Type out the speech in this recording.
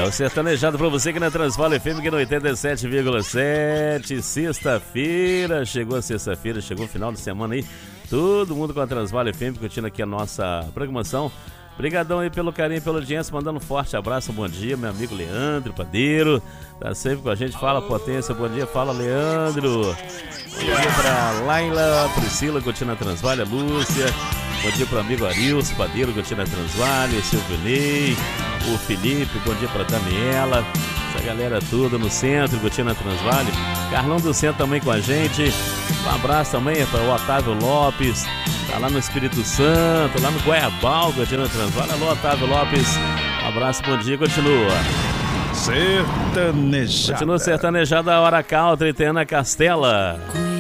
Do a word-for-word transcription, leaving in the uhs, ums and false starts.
o sertanejado pra você aqui na Transvale F M, aqui no oitenta e sete vírgula sete. Sexta-feira, chegou a sexta-feira, chegou o final de semana aí. Todo mundo com a Transvale F M, curtindo aqui a nossa programação. Obrigadão aí pelo carinho, pela audiência, mandando um forte abraço, um bom dia, meu amigo Leandro Padeiro, tá sempre com a gente, fala Potência, bom dia, fala Leandro. Bom dia pra Laila, Priscila, curtindo a Transvale, a Lúcia, bom dia pro amigo Arilson Padeiro, curtindo a Transvale, o Silvio Ney, o Felipe, bom dia pra Daniela, essa galera toda no centro, curtindo a Transvale, Carlão do Centro também com a gente, um abraço também para o Otávio Lopes, tá lá no Espírito Santo, lá no Goiabal, curtindo a Transvale. Alô, Otávio Lopes, um abraço, bom dia, continua. Sertanejada. Continua sertanejada a hora country, tem Ana Castela.